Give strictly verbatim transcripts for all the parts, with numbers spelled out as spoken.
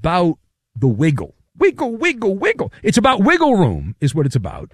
about the wiggle. Wiggle, wiggle, wiggle. It's about wiggle room is what it's about.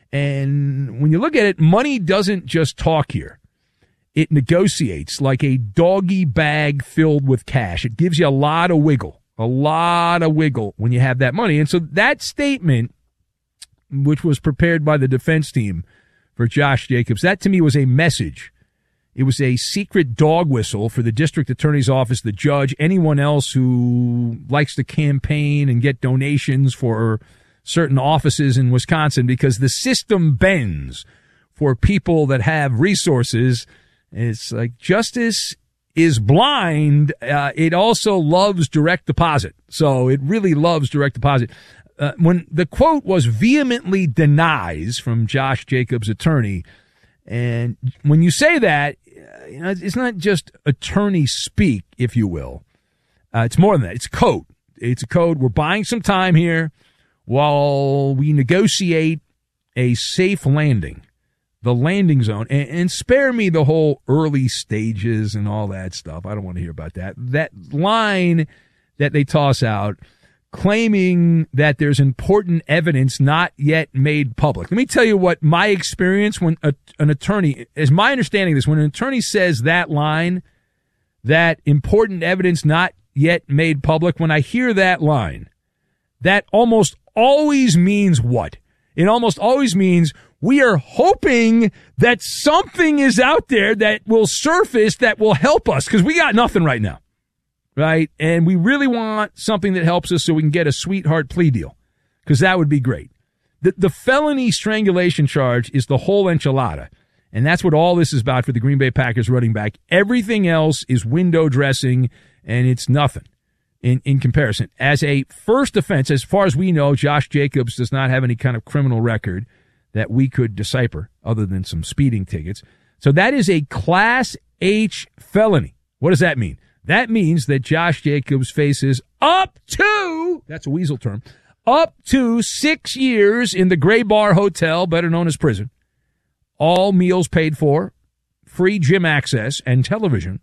And when you look at it, money doesn't just talk here. It negotiates like a doggy bag filled with cash. It gives you a lot of wiggle, a lot of wiggle when you have that money. And so that statement, which was prepared by the defense team for Josh Jacobs, that to me was a message. It was a secret dog whistle for the district attorney's office, the judge, anyone else who likes to campaign and get donations for certain offices in Wisconsin, because the system bends for people that have resources. It's like justice is blind. Uh, it also loves direct deposit. So it really loves direct deposit. Uh, when the quote was vehemently denies from Josh Jacobs' attorney, and when you say that, you know, it's not just attorney speak, if you will. Uh, it's more than that. It's code. It's a code. We're buying some time here while we negotiate a safe landing, the landing zone, and, and spare me the whole early stages and all that stuff. I don't want to hear about that. That line that they toss out claiming that there's important evidence not yet made public. Let me tell you what my experience when a, an attorney, is my understanding of this, when an attorney says that line, that important evidence not yet made public, when I hear that line, that almost always means what? It almost always means we are hoping that something is out there that will surface that will help us, because we got nothing right now. Right? And we really want something that helps us so we can get a sweetheart plea deal, because that would be great. The, the felony strangulation charge is the whole enchilada, and that's what all this is about for the Green Bay Packers running back. Everything else is window dressing, and it's nothing in, in comparison. As a first offense, as far as we know, Josh Jacobs does not have any kind of criminal record that we could decipher other than some speeding tickets. So that is a Class H felony. What does that mean? That means that Josh Jacobs faces up to, that's a weasel term, up to six years in the Gray Bar Hotel, better known as prison, all meals paid for, free gym access and television,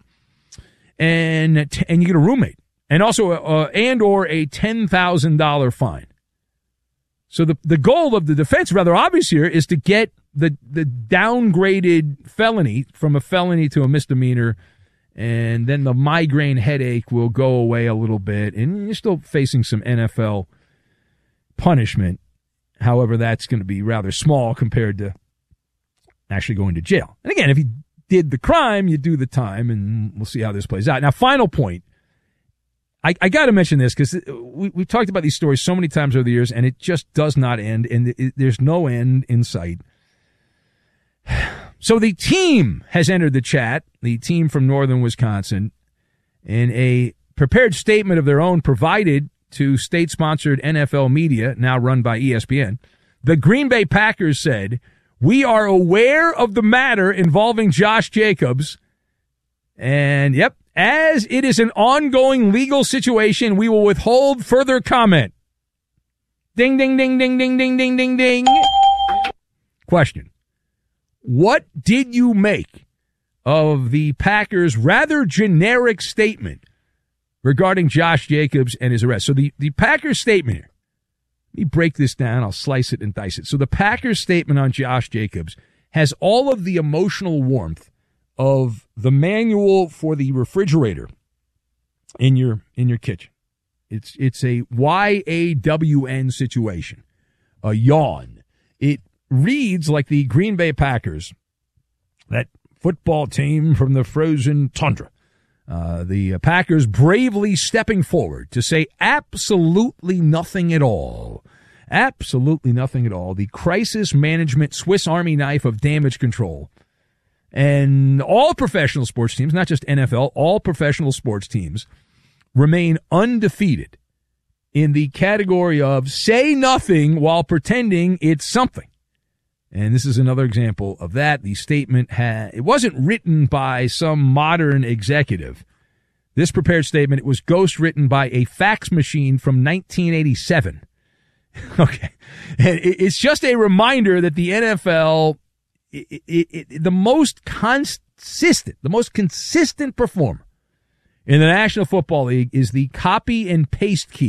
and and you get a roommate, and also a, and or a ten thousand dollars fine. So the the goal of the defense, rather obvious here, is to get the the downgraded felony from a felony to a misdemeanor. And then the migraine headache will go away a little bit, and you're still facing some N F L punishment. However, that's going to be rather small compared to actually going to jail. And again, if you did the crime, you do the time, and we'll see how this plays out. Now, final point. I, I got to mention this because we, we've talked about these stories so many times over the years, and it just does not end, and it, there's no end in sight. So the team has entered the chat, the team from northern Wisconsin, in a prepared statement of their own provided to state-sponsored N F L media, now run by E S P N. The Green Bay Packers said, "We are aware of the matter involving Josh Jacobs, and, yep, as it is an ongoing legal situation, we will withhold further comment." Ding, ding, ding, ding, ding, ding, ding, ding, ding. Question. What did you make of the Packers' rather generic statement regarding Josh Jacobs and his arrest? So the, the Packers' statement here, let me break this down. I'll slice it and dice it. So the Packers' statement on Josh Jacobs has all of the emotional warmth of the manual for the refrigerator in your in your kitchen. It's it's a Y A W N situation, a yawn. It reads like the Green Bay Packers, that football team from the frozen tundra. Uh, the Packers bravely stepping forward to say absolutely nothing at all. Absolutely nothing at all. The crisis management Swiss Army knife of damage control. And all professional sports teams, not just N F L, all professional sports teams remain undefeated in the category of say nothing while pretending it's something. And this is another example of that. The statement had, it wasn't written by some modern executive. This prepared statement, it was ghost written by a fax machine from nineteen eighty-seven. Okay. And it's just a reminder that the N F L, it, it, it, the most consistent, the most consistent performer in the National Football League is the copy and paste key.